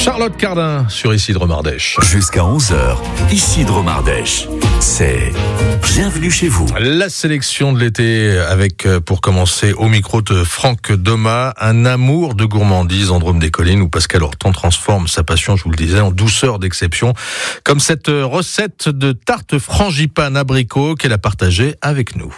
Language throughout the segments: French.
Charlotte Cardin sur Isidre Mardèche. Jusqu'à 11h, Isidre Mardèche. C'est Bienvenue chez vous. La sélection de l'été avec, pour commencer, au micro de Franck Doma, un amour de gourmandise, Andrôme des Collines, où Pascal Hortan transforme sa passion, je vous le disais, en douceur d'exception, comme cette recette de tarte frangipane abricot qu'elle a partagée avec nous.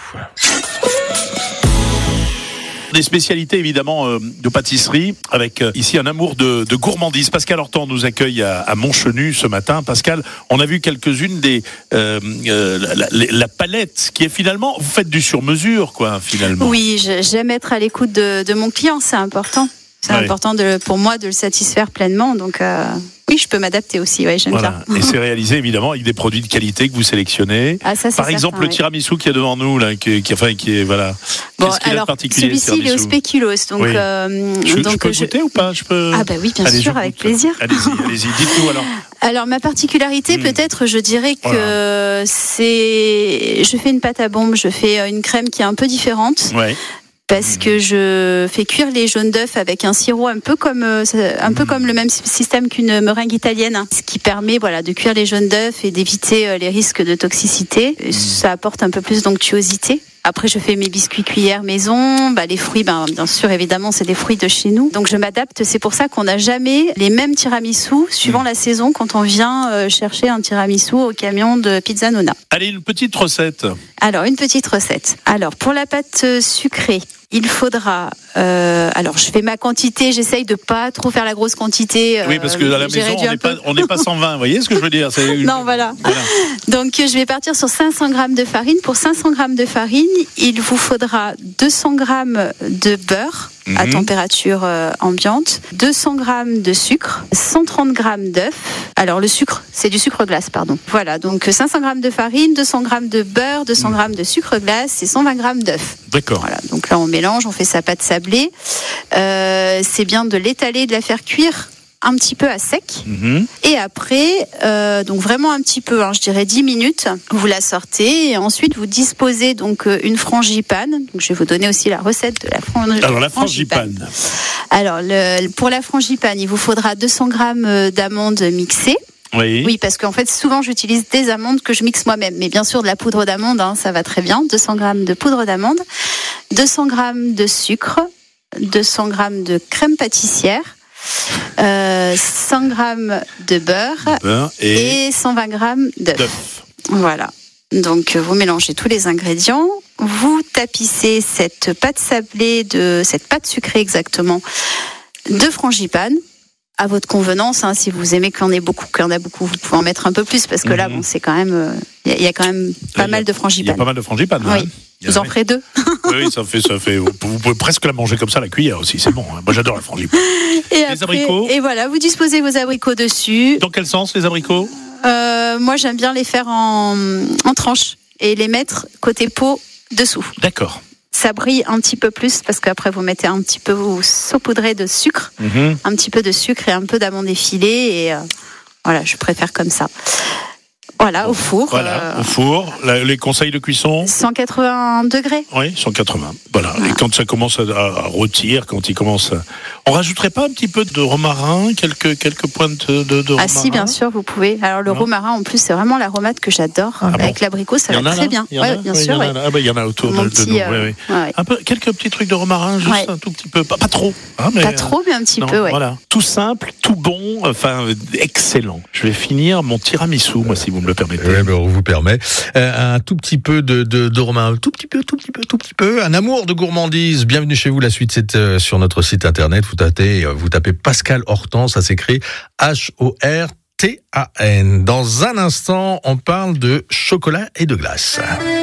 Des spécialités évidemment de pâtisserie avec ici un amour de gourmandise. Pascal Hortan nous accueille à Montchenu ce matin. Pascal, on a vu quelques-unes des la palette qui est finalement, vous faites du sur-mesure quoi finalement. Oui, j'aime être à l'écoute de mon client, c'est important. C'est important pour moi de le satisfaire pleinement, donc oui, je peux m'adapter aussi, ouais, j'aime bien. Et c'est réalisé évidemment avec des produits de qualité que vous sélectionnez. Ah, ça, par exemple, le tiramisu qui est devant nous, là, qui est voilà. Bon, qu'est-ce qu'il a de particulier, celui-ci, il est au spéculoos, donc. Oui. Je peux goûter ou pas? Ah bah oui, bien sûr, avec plaisir. Allez-y, dites-nous alors. Alors ma particularité, peut-être, je dirais que je fais une pâte à bombe, je fais une crème qui est un peu différente. Ouais. Parce que je fais cuire les jaunes d'œufs avec un sirop un peu comme le même système qu'une meringue italienne, ce qui permet de cuire les jaunes d'œufs et d'éviter les risques de toxicité. Ça apporte un peu plus d'onctuosité. Après, je fais mes biscuits cuillères maison. Les fruits, bien sûr, évidemment, c'est des fruits de chez nous. Donc, je m'adapte. C'est pour ça qu'on n'a jamais les mêmes tiramisu suivant la saison quand on vient chercher un tiramisu au camion de Pizza Nonna. Allez, une petite recette. Alors, une petite recette. Alors, pour la pâte sucrée, il faudra... je fais ma quantité. J'essaye de pas trop faire la grosse quantité. Oui, parce que à la maison, on n'est pas 120. Vous voyez ce que je veux dire? Non, voilà. Donc, je vais partir sur 500 grammes de farine. Pour 500 grammes de farine, il vous faudra 200 grammes de beurre à température ambiante, 200 grammes de sucre, 130 grammes d'œufs. Alors, le sucre, c'est du sucre glace, pardon. Voilà, donc 500 grammes de farine, 200 grammes de beurre, 200 grammes de sucre glace et 120 grammes d'œufs. D'accord. Voilà, donc là, on mélange, on fait sa pâte sablée. C'est bien de l'étaler, de la faire cuire un petit peu à sec. Et après, donc vraiment un petit peu, je dirais 10 minutes, vous la sortez et ensuite vous disposez donc une frangipane. Donc je vais vous donner aussi la recette de la frangipane. Alors la frangipane. Alors pour la frangipane, il vous faudra 200 grammes d'amandes mixées. Oui, parce qu'en fait, souvent, j'utilise des amandes que je mixe moi-même. Mais bien sûr, de la poudre d'amande, ça va très bien. 200 grammes de poudre d'amande, 200 grammes de sucre, 200 grammes de crème pâtissière, 100 grammes de beurre et 120 grammes d'œufs. Voilà. Donc, vous mélangez tous les ingrédients. Vous tapissez cette pâte sablée, cette pâte sucrée exactement, de frangipane. À votre convenance, si vous aimez qu'il y en a beaucoup, vous pouvez en mettre un peu plus parce que là, c'est quand même, il y a quand même pas mal de frangipane. Il y a pas mal de frangipane. Oui. Vous en ferez 2. Oui, ça fait. Vous pouvez presque la manger comme ça à la cuillère aussi. C'est bon. Moi, j'adore la frangipane. Les abricots. Et voilà, vous disposez vos abricots dessus. Dans quel sens les abricots? Moi, j'aime bien les faire en tranches et les mettre côté peau dessous. D'accord. Ça brille un petit peu plus parce qu'après vous mettez un petit peu, vous saupoudrez de sucre, un petit peu de sucre et un peu d'amande effilée et voilà, je préfère comme ça. Voilà, au four. Voilà, au four. Les conseils de cuisson? 180 degrés. Oui, 180. Voilà. Et quand ça commence à rôtir, quand il commence à... On rajouterait pas un petit peu de romarin, quelques pointes de romarin? Ah si, bien sûr, vous pouvez. Alors le romarin, en plus, c'est vraiment l'aromate que j'adore. Avec l'abricot, ça va très bien. Oui, bien sûr. Il y en a autour de nous. Quelques petits trucs de romarin, juste un tout petit peu. Pas trop. Pas trop, mais un petit peu, oui. Voilà. Tout simple, tout bon, excellent. Je vais finir mon tiramisu, moi, si vous me le permettez. Oui, on vous permet. Un tout petit peu de romarin, tout petit peu. Un amour de gourmandise. Bienvenue chez vous. La suite, c'est sur notre site internet. Vous tapez Pascal Hortan, ça s'écrit Hortan. Dans un instant, on parle de chocolat et de glace.